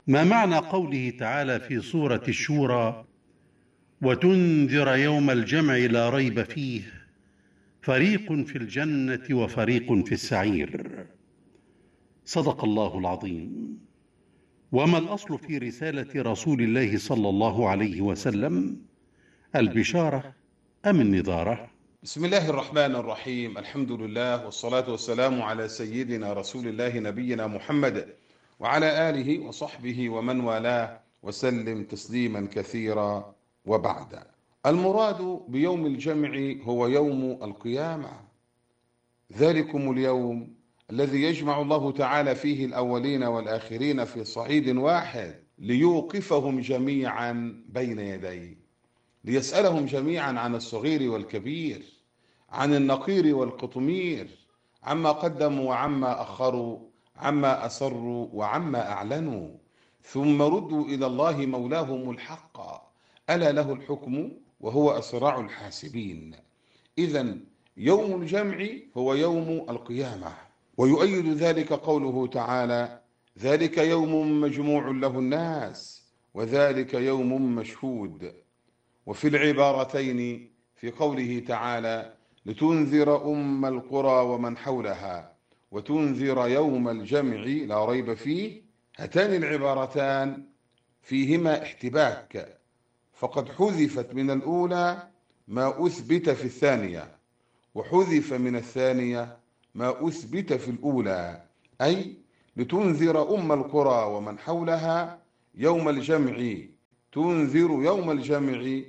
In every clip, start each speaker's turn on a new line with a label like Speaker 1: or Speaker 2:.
Speaker 1: ما معنى قوله تعالى في سورة الشورى: وتنذر يوم الجمع لا ريب فيه فريق في الجنة وفريق في السعير؟ صدق الله العظيم. وما الأصل في رسالة رسول الله صلى الله عليه وسلم؟ البشارة أم النذارة؟
Speaker 2: بسم الله الرحمن الرحيم. الحمد لله والصلاة والسلام على سيدنا رسول الله نبينا محمد وعلى آله وصحبه ومن والاه وسلم تسليما كثيرا. وبعد، المراد بيوم الجمع هو يوم القيامة، ذلكم اليوم الذي يجمع الله تعالى فيه الأولين والآخرين في صعيد واحد ليوقفهم جميعا بين يديه، ليسألهم جميعا عن الصغير والكبير، عن النقير والقطمير، عما قدموا وعما أخروا، عما أسروا وعما أعلنوا، ثم ردوا إلى الله مولاهم الحق، ألا له الحكم وهو أسرع الحاسبين. إذن يوم الجمع هو يوم القيامة، ويؤيد ذلك قوله تعالى: ذلك يوم مجموع له الناس وذلك يوم مشهود. وفي العبارتين في قوله تعالى: لتنذر القرى ومن حولها وتنذر يوم الجمع لا ريب فيه، هاتان العبارتان فيهما احتباك، فقد حذفت من الأولى ما أثبت في الثانية، وحذف من الثانية ما أثبت في الأولى، أي لتنذر القرى ومن حولها يوم الجمع، تنذر يوم الجمع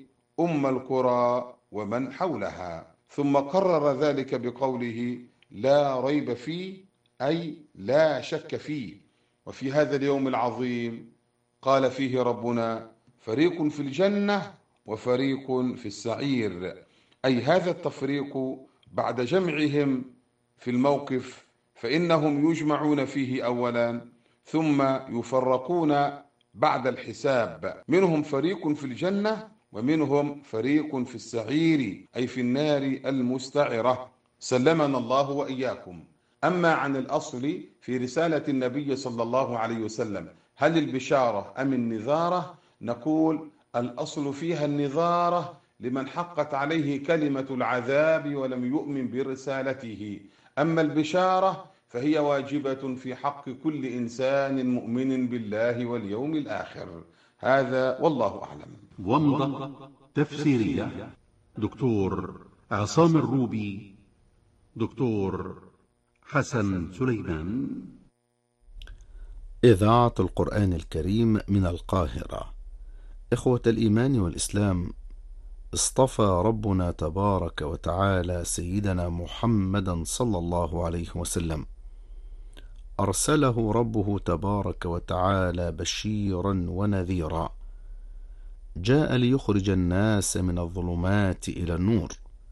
Speaker 2: القرى ومن حولها، ثم قرر ذلك بقوله لا ريب فيه، أي لا شك فيه. وفي هذا اليوم العظيم قال فيه ربنا: فريق في الجنة وفريق في السعير، أي هذا التفريق بعد جمعهم في الموقف، فإنهم يجمعون فيه أولا ثم يفرقون بعد الحساب، منهم فريق في الجنة ومنهم فريق في السعير، أي في النار المستعرة، سلمنا الله وإياكم. أما عن الأصل في رسالة النبي صلى الله عليه وسلم، هل البشارة أم النذارة؟ نقول الأصل فيها النذارة لمن حقت عليه كلمة العذاب ولم يؤمن برسالته، أما البشارة فهي واجبة في حق كل إنسان مؤمن بالله واليوم الآخر. هذا والله أعلم.
Speaker 1: ومضة تفسيرية دكتور عصام الروبي، دكتور حسن سليمان.
Speaker 3: إذاعة القرآن الكريم من القاهرة. إخوة الإيمان والإسلام، اصطفى ربنا تبارك وتعالى سيدنا محمدا صلى الله عليه وسلم، أرسله ربه تبارك وتعالى بشيرا ونذيرا، جاء ليخرج الناس من الظلمات إلى النور.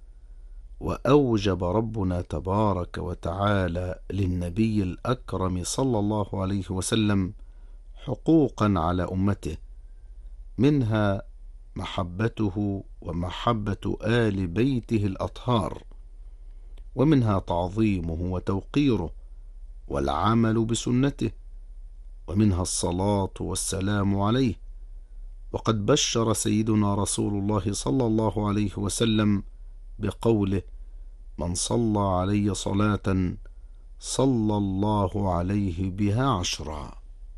Speaker 3: وأوجب ربنا تبارك وتعالى للنبي الأكرم صلى الله عليه وسلم حقوقا على أمته، منها محبته ومحبة آل بيته الأطهار، ومنها تعظيمه وتوقيره والعمل بسنته، ومنها الصلاة والسلام عليه. وقد بشر سيدنا رسول الله صلى الله عليه وسلم بقوله: من صلى علي صلاة صلى الله عليه بها 10.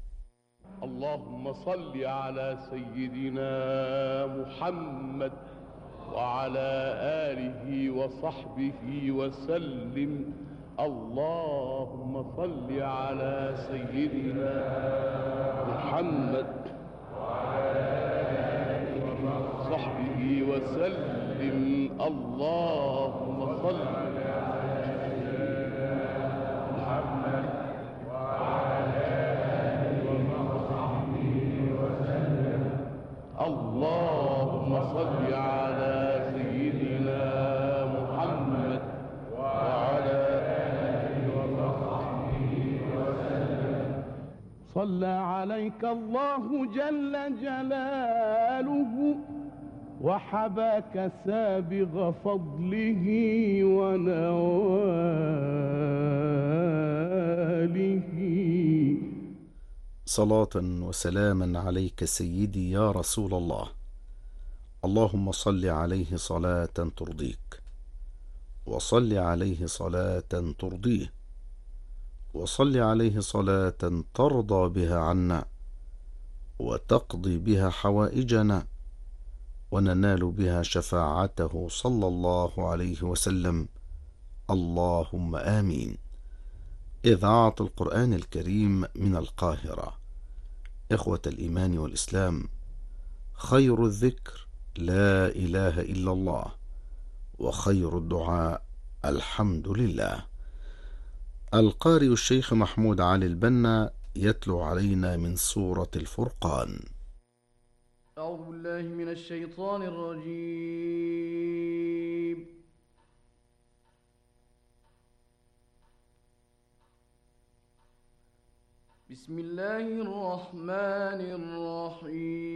Speaker 4: اللهم صل على سيدنا محمد وعلى آله وصحبه وسلم. اللهم صل على سيدنا محمد وعلى آله وصحبه وسلم. اللهم صل على سيدنا محمد وعلى آله وصحبه وسلم. اللهم صل على سيدنا محمد وعلى آله وصحبه وسلم. صلى عليك الله جل جلاله وحباك سابغ فضله ونواله.
Speaker 3: صلاة وسلاما عليك سيدي يا رسول الله. اللهم صل عليه صلاة ترضيك، وصل عليه صلاة ترضيه، وصل عليه صلاة ترضى بها عنا، وتقضي بها حوائجنا، وننال بها شفاعته صلى الله عليه وسلم. اللهم آمين. إذاعة القرآن الكريم من القاهرة. إخوة الإيمان والإسلام، خير الذكر لا إله إلا الله، وخير الدعاء الحمد لله. القارئ الشيخ محمود علي البنا يتلو علينا من سورة الفرقان.
Speaker 5: أعوذ بالله من الشيطان الرجيم. بسم الله الرحمن الرحيم.